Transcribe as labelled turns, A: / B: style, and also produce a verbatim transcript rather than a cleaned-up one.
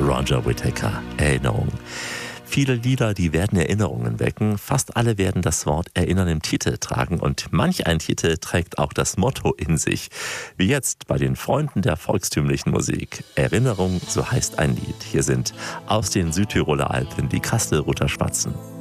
A: Roger Whittaker, Erinnerung. Viele Lieder, die werden Erinnerungen wecken. Fast alle werden das Wort Erinnern im Titel tragen. Und manch ein Titel trägt auch das Motto in sich. Wie jetzt bei den Freunden der volkstümlichen Musik. Erinnerung, so heißt ein Lied. Hier sind aus den Südtiroler Alpen die Kastelruther Spatzen.